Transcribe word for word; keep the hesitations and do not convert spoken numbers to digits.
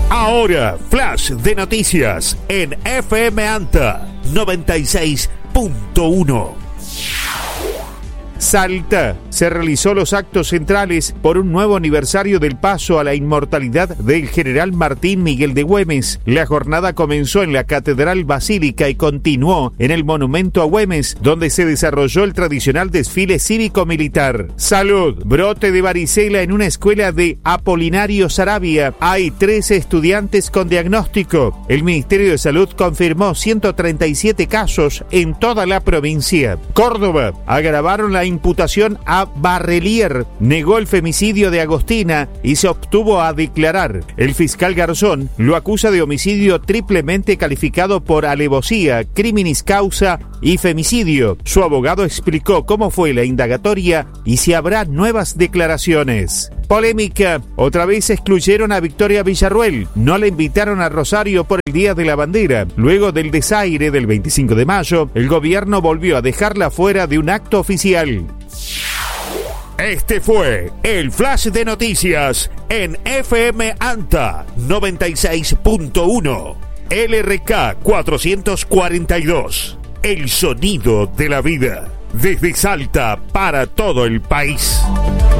Ahora, flash de noticias en F M Anta noventa y seis punto uno. Salta. Se realizó los actos centrales por un nuevo aniversario del paso a la inmortalidad del general Martín Miguel de Güemes. La jornada comenzó en la Catedral Basílica y continuó en el Monumento a Güemes, donde se desarrolló el tradicional desfile cívico-militar. Salud. Brote de varicela en una escuela de Apolinario Saravia. Hay trece estudiantes con diagnóstico. El Ministerio de Salud confirmó ciento treinta y siete casos en toda la provincia. Córdoba. Agravaron la imputación a Barrelier, negó el femicidio de Agostina y se obtuvo a declarar. El fiscal Garzón lo acusa de homicidio triplemente calificado por alevosía, criminis causa y femicidio. Su abogado explicó cómo fue la indagatoria y si habrá nuevas declaraciones. Polémica. Otra vez excluyeron a Victoria Villarruel. No la invitaron a Rosario por el Día de la Bandera. Luego del desaire del veinticinco de mayo, el gobierno volvió a dejarla fuera de un acto oficial. Este fue el Flash de Noticias en F M Anta noventa y seis punto uno. L R K cuatrocientos cuarenta y dos. El sonido de la vida. Desde Salta para todo el país.